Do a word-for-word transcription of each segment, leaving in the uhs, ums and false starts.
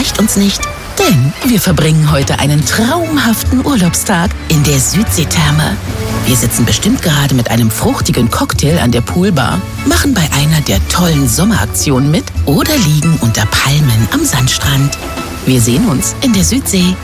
reicht uns nicht, denn wir verbringen heute einen traumhaften Urlaubstag in der Südseetherme. Wir sitzen bestimmt gerade mit einem fruchtigen Cocktail an der Poolbar, machen bei einer der tollen Sommeraktionen mit oder liegen unter Palmen am Sandstrand. Wir sehen uns in der Südsee.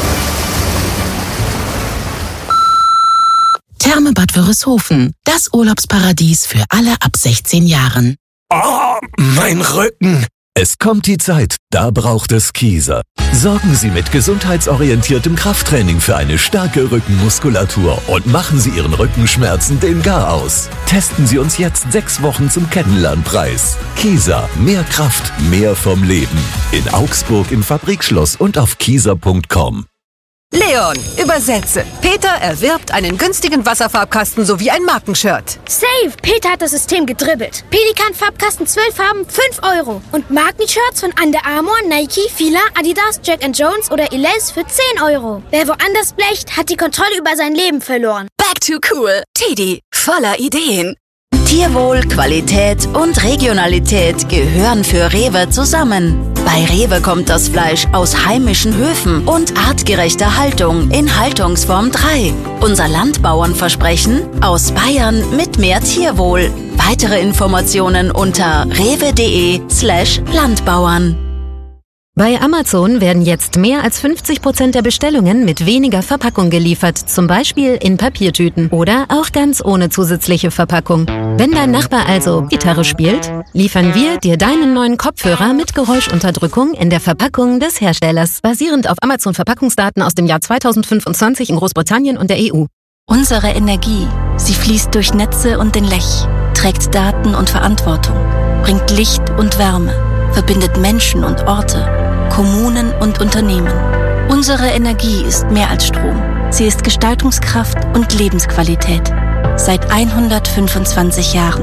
Therme Bad Wörishofen, das Urlaubsparadies für alle ab sechzehn Jahren. Oh, mein Rücken! Es kommt die Zeit, da braucht es Kieser. Sorgen Sie mit gesundheitsorientiertem Krafttraining für eine starke Rückenmuskulatur und machen Sie Ihren Rückenschmerzen den Garaus. Testen Sie uns jetzt sechs Wochen zum Kennenlernpreis. Kieser, mehr Kraft, mehr vom Leben. In Augsburg im Fabrikschloss und auf kieser punkt com. Leon, übersetze. Peter erwirbt einen günstigen Wasserfarbkasten sowie ein Markenshirt. Save! Peter hat das System gedribbelt. Pelikan-Farbkasten zwölf Farben, fünf Euro. Und Markenshirts von Under Armour, Nike, Fila, Adidas, Jack and Jones oder Elize für zehn Euro. Wer woanders blecht, hat die Kontrolle über sein Leben verloren. Back to cool. Teddy, voller Ideen. Tierwohl, Qualität und Regionalität gehören für Rewe zusammen. Bei Rewe kommt das Fleisch aus heimischen Höfen und artgerechter Haltung in Haltungsform drei. Unser Landbauernversprechen aus Bayern mit mehr Tierwohl. Weitere Informationen unter rewe.de slash Landbauern. Bei Amazon werden jetzt mehr als fünfzig Prozent der Bestellungen mit weniger Verpackung geliefert, zum Beispiel in Papiertüten oder auch ganz ohne zusätzliche Verpackung. Wenn dein Nachbar also Gitarre spielt, liefern wir dir deinen neuen Kopfhörer mit Geräuschunterdrückung in der Verpackung des Herstellers, basierend auf Amazon-Verpackungsdaten aus dem Jahr zweitausendfünfundzwanzig in Großbritannien und der E U. Unsere Energie, sie fließt durch Netze und den Lech, trägt Daten und Verantwortung, bringt Licht und Wärme, verbindet Menschen und Orte, Kommunen und Unternehmen. Unsere Energie ist mehr als Strom. Sie ist Gestaltungskraft und Lebensqualität. Seit hundertfünfundzwanzig Jahren.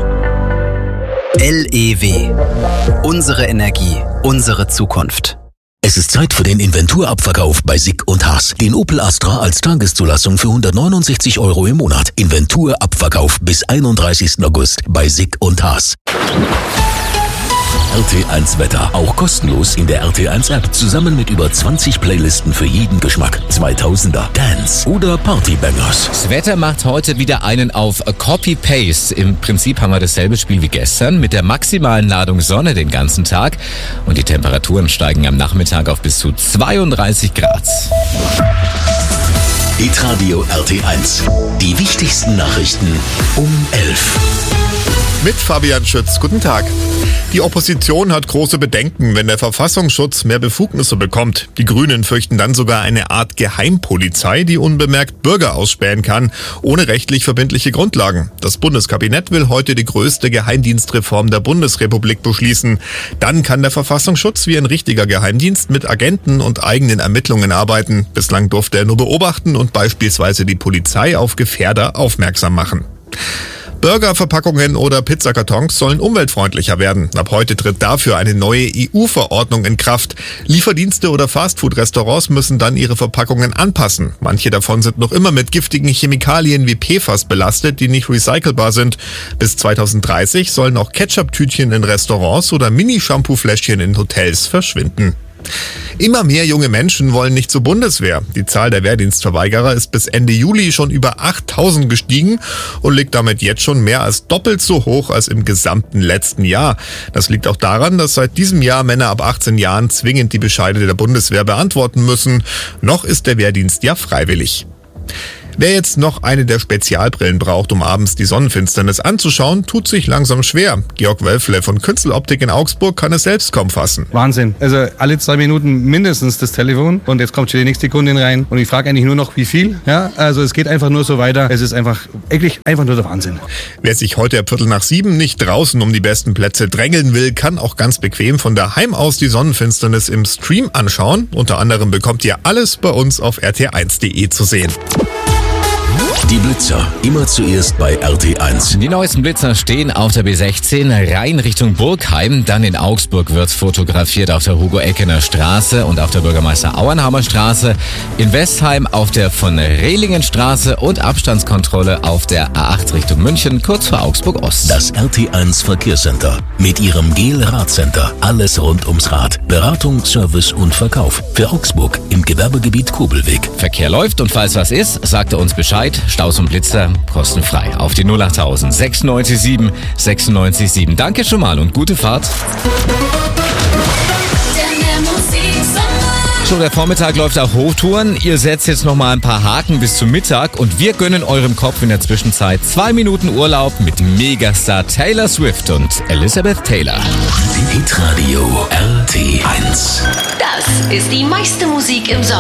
L E W. Unsere Energie, unsere Zukunft. Es ist Zeit für den Inventurabverkauf bei Sick und Haas. Den Opel Astra als Tageszulassung für hundertneunundsechzig Euro im Monat. Inventurabverkauf bis einunddreißigsten August bei Sick und Haas. R T eins Wetter, auch kostenlos in der R T eins App, zusammen mit über zwanzig Playlisten für jeden Geschmack. zweitausender, Dance oder Partybangers. Das Wetter macht heute wieder einen auf Copy-Paste. Im Prinzip haben wir dasselbe Spiel wie gestern, mit der maximalen Ladung Sonne den ganzen Tag. Und die Temperaturen steigen am Nachmittag auf bis zu zweiunddreißig Grad. Hitradio R T eins. Die wichtigsten Nachrichten um elf. Mit Fabian Schütz. Guten Tag. Die Opposition hat große Bedenken, wenn der Verfassungsschutz mehr Befugnisse bekommt. Die Grünen fürchten dann sogar eine Art Geheimpolizei, die unbemerkt Bürger ausspähen kann, ohne rechtlich verbindliche Grundlagen. Das Bundeskabinett will heute die größte Geheimdienstreform der Bundesrepublik beschließen. Dann kann der Verfassungsschutz wie ein richtiger Geheimdienst mit Agenten und eigenen Ermittlungen arbeiten. Bislang durfte er nur beobachten und beispielsweise die Polizei auf Gefährder aufmerksam machen. Burgerverpackungen oder Pizzakartons sollen umweltfreundlicher werden. Ab heute tritt dafür eine neue E U-Verordnung in Kraft. Lieferdienste oder Fastfood-Restaurants müssen dann ihre Verpackungen anpassen. Manche davon sind noch immer mit giftigen Chemikalien wie P F A S belastet, die nicht recycelbar sind. Bis zweitausenddreißig sollen auch Ketchup-Tütchen in Restaurants oder Mini-Shampoo-Fläschchen in Hotels verschwinden. Immer mehr junge Menschen wollen nicht zur Bundeswehr. Die Zahl der Wehrdienstverweigerer ist bis Ende Juli schon über achttausend gestiegen und liegt damit jetzt schon mehr als doppelt so hoch als im gesamten letzten Jahr. Das liegt auch daran, dass seit diesem Jahr Männer ab achtzehn Jahren zwingend die Bescheide der Bundeswehr beantworten müssen. Noch ist der Wehrdienst ja freiwillig. Wer jetzt noch eine der Spezialbrillen braucht, um abends die Sonnenfinsternis anzuschauen, tut sich langsam schwer. Georg Wölfle von Künzeloptik in Augsburg kann es selbst kaum fassen. Wahnsinn. Also alle zwei Minuten mindestens das Telefon und jetzt kommt schon die nächste Kundin rein und ich frage eigentlich nur noch, wie viel. Ja, also es geht einfach nur so weiter. Es ist einfach, wirklich einfach nur der Wahnsinn. Wer sich heute ab Viertel nach sieben nicht draußen um die besten Plätze drängeln will, kann auch ganz bequem von daheim aus die Sonnenfinsternis im Stream anschauen. Unter anderem bekommt ihr alles bei uns auf r t eins punkt d e zu sehen. Die Blitzer, immer zuerst bei R T eins. Die neuesten Blitzer stehen auf der B sechzehn, rein Richtung Burgheim. Dann in Augsburg wird fotografiert auf der Hugo-Eckener Straße und auf der Bürgermeister-Auenhammer Straße. In Westheim auf der von Rehlingenstraße und Abstandskontrolle auf der A acht Richtung München, kurz vor Augsburg Ost. Das R T eins Verkehrscenter mit ihrem Gel-Radcenter. Alles rund ums Rad. Beratung, Service und Verkauf. Für Augsburg im Gewerbegebiet Kobelweg. Verkehr läuft und falls was ist, sagt er uns Bescheid. Staus und Blitzer kostenfrei. Auf die null achttausend sechsundneunzig sieben sechsundneunzig sieben. Danke schon mal und gute Fahrt. So, der Vormittag läuft auf Hochtouren. Ihr setzt jetzt noch mal ein paar Haken bis zum Mittag und wir gönnen eurem Kopf in der Zwischenzeit zwei Minuten Urlaub mit Megastar Taylor Swift und Elizabeth Taylor. Hitradio R T eins. Das ist die meiste Musik im Sommer.